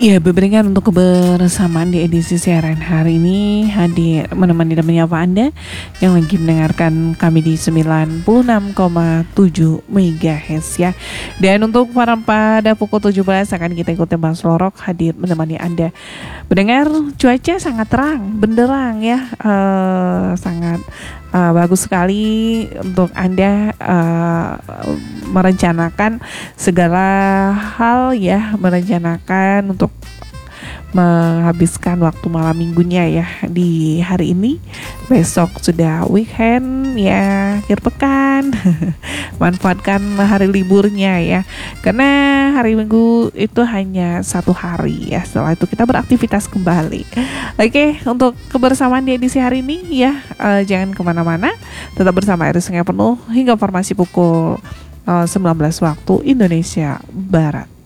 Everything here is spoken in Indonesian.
Ya, berikan untuk kebersamaan di edisi siaran hari ini hadir menemani dan menyapa Anda yang lagi mendengarkan kami di 96,7 MHz ya. Dan untuk pada pukul 17 akan kita ikuti Mas Lorok hadir menemani Anda. Mendengar cuaca sangat terang, benderang ya, sangat bagus sekali untuk Anda merencanakan segala hal ya, merencanakan untuk menghabiskan waktu malam minggunya ya di hari ini. Besok sudah weekend ya, akhir pekan. Manfaatkan hari liburnya ya, karena hari Minggu itu hanya satu hari ya, setelah itu kita beraktivitas kembali. Oke, untuk kebersamaan di edisi hari ini ya, jangan kemana-mana, tetap bersama RRI Sungai Penuh hingga informasi pukul 19 waktu Indonesia Barat.